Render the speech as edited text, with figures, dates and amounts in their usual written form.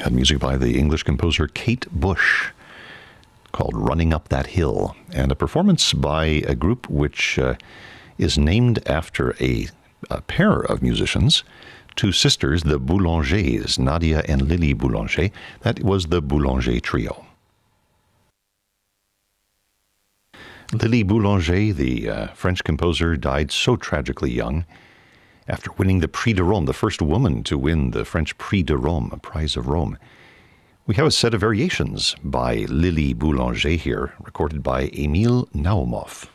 had music by the English composer Kate Bush called Running Up That Hill, and a performance by a group which is named after a pair of musicians, two sisters, the Boulangers, Nadia and Lily Boulanger. That was the Boulanger Trio. Lily Boulanger, the French composer, died so tragically young after winning the Prix de Rome, the first woman to win the French Prix de Rome, a prize of Rome. We have a set of variations by Lily Boulanger here, recorded by Emile Naumov.